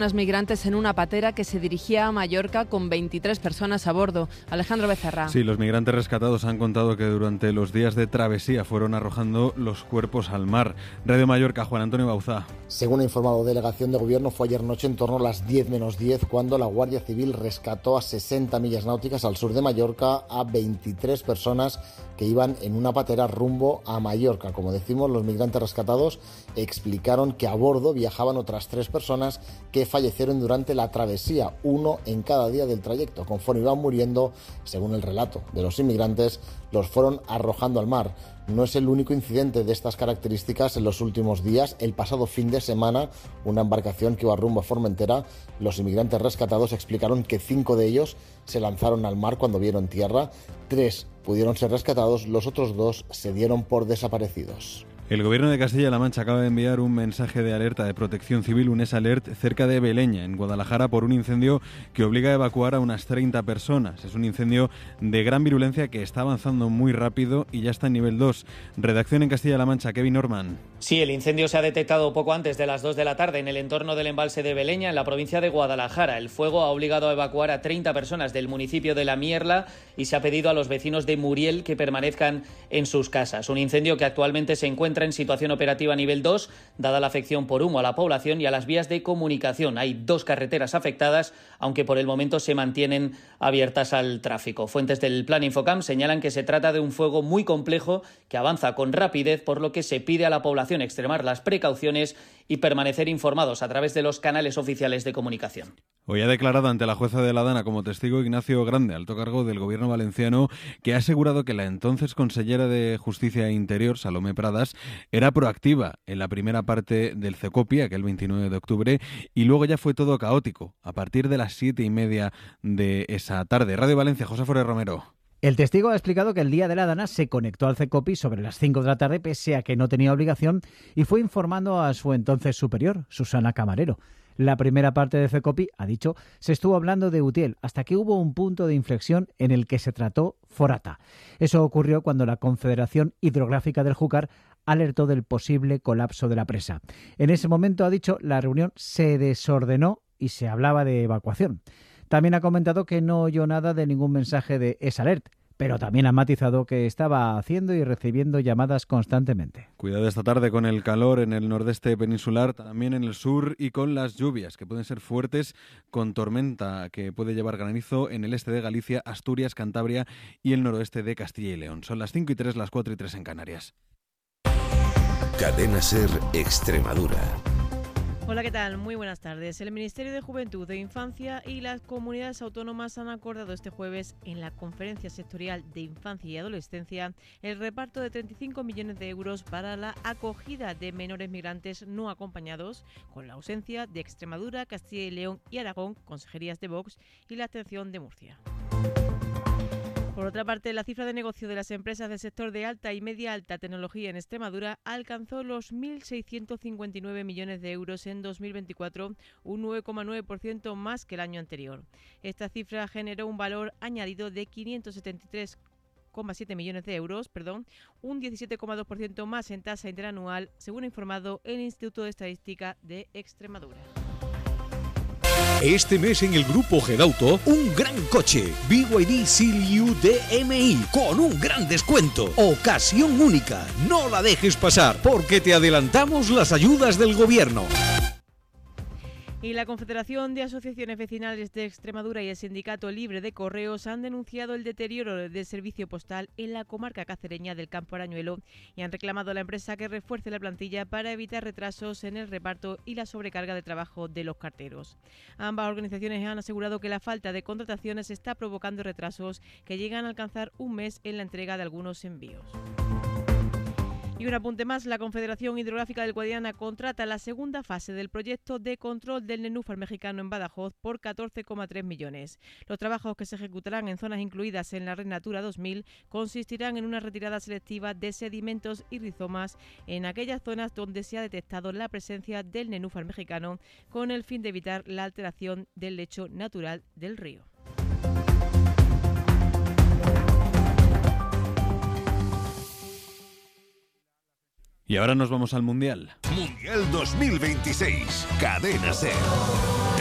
Migrantes en una patera que se dirigía a Mallorca con 23 personas a bordo. Alejandro Becerra. Sí, los migrantes rescatados han contado que durante los días de travesía fueron arrojando los cuerpos al mar. Radio Mallorca, Juan Antonio Bauzá. Según ha informado delegación de gobierno, fue ayer noche en torno a las 10 menos 10 cuando la Guardia Civil rescató a 60 millas náuticas al sur de Mallorca a 23 personas que iban en una patera rumbo a Mallorca. Como decimos, los migrantes rescatados explicaron que a bordo viajaban otras 3 personas que fallecieron durante la travesía, uno en cada día del trayecto. Conforme iban muriendo, según el relato de los inmigrantes, los fueron arrojando al mar. No es el único incidente de estas características en los últimos días. El pasado fin de semana, una embarcación que iba rumbo a Formentera, los inmigrantes rescatados explicaron que 5 de ellos se lanzaron al mar cuando vieron tierra, 3 pudieron ser rescatados, los otros 2 se dieron por desaparecidos. El Gobierno de Castilla-La Mancha acaba de enviar un mensaje de alerta de protección civil, un SALERT, cerca de Beleña, en Guadalajara, por un incendio que obliga a evacuar a unas 30 personas. Es un incendio de gran virulencia que está avanzando muy rápido y ya está en nivel 2. Redacción en Castilla-La Mancha, Kevin Norman. Sí, el incendio se ha detectado poco antes de las 2 de la tarde en el entorno del embalse de Beleña, en la provincia de Guadalajara. El fuego ha obligado a evacuar a 30 personas del municipio de La Mierla y se ha pedido a los vecinos de Muriel que permanezcan en sus casas. Un incendio que actualmente se encuentra en situación operativa nivel 2, dada la afección por humo a la población y a las vías de comunicación. Hay 2 carreteras afectadas, aunque por el momento se mantienen abiertas al tráfico. Fuentes del Plan Infocam señalan que se trata de un fuego muy complejo que avanza con rapidez, por lo que se pide a la población extremar las precauciones y permanecer informados a través de los canales oficiales de comunicación. Hoy ha declarado ante la jueza de la Dana como testigo Ignacio Grande, alto cargo del Gobierno valenciano, que ha asegurado que la entonces consellera de Justicia e Interior, Salomé Pradas, era proactiva en la primera parte del CECOPI, aquel 29 de octubre, y luego ya fue todo caótico, a partir de las 7:30 de esa tarde. Radio Valencia, José Foré Romero. El testigo ha explicado que el día de la Dana se conectó al CECOPI sobre las 5 de la tarde, pese a que no tenía obligación, y fue informando a su entonces superior, Susana Camarero. La primera parte de CECOPI, ha dicho, se estuvo hablando de Utiel, hasta que hubo un punto de inflexión en el que se trató Forata. Eso ocurrió cuando la Confederación Hidrográfica del Júcar alertó del posible colapso de la presa. En ese momento, ha dicho, la reunión se desordenó y se hablaba de evacuación. También ha comentado que no oyó nada de ningún mensaje de SALERT, pero también ha matizado que estaba haciendo y recibiendo llamadas constantemente. Cuidado esta tarde con el calor en el nordeste peninsular, también en el sur, y con las lluvias que pueden ser fuertes, con tormenta que puede llevar granizo en el este de Galicia, Asturias, Cantabria y el noroeste de Castilla y León. Son las 5:03, las 4:03 en Canarias. Cadena SER Extremadura. Hola, ¿qué tal? Muy buenas tardes. El Ministerio de Juventud e Infancia y las comunidades autónomas han acordado este jueves en la Conferencia Sectorial de Infancia y Adolescencia el reparto de 35 millones de euros para la acogida de menores migrantes no acompañados, con la ausencia de Extremadura, Castilla y León y Aragón, consejerías de Vox, y la abstención de Murcia. Por otra parte, la cifra de negocio de las empresas del sector de alta y media alta tecnología en Extremadura alcanzó los 1.659 millones de euros en 2024, un 9,9% más que el año anterior. Esta cifra generó un valor añadido de 573,7 millones de euros, un 17,2% más en tasa interanual, según ha informado el Instituto de Estadística de Extremadura. Este mes en el grupo Gedauto, un gran coche, BYD Seal-U DMI, con un gran descuento. Ocasión única, no la dejes pasar, porque te adelantamos las ayudas del gobierno. Y la Confederación de Asociaciones Vecinales de Extremadura y el Sindicato Libre de Correos han denunciado el deterioro del servicio postal en la comarca cacereña del Campo Arañuelo y han reclamado a la empresa que refuerce la plantilla para evitar retrasos en el reparto y la sobrecarga de trabajo de los carteros. Ambas organizaciones han asegurado que la falta de contrataciones está provocando retrasos que llegan a alcanzar un mes en la entrega de algunos envíos. Y un apunte más, la Confederación Hidrográfica del Guadiana contrata la segunda fase del proyecto de control del nenúfar mexicano en Badajoz por 14,3 millones. Los trabajos que se ejecutarán en zonas incluidas en la Red Natura 2000 consistirán en una retirada selectiva de sedimentos y rizomas en aquellas zonas donde se ha detectado la presencia del nenúfar mexicano, con el fin de evitar la alteración del lecho natural del río. Y ahora nos vamos al Mundial. Mundial 2026. Cadena SER.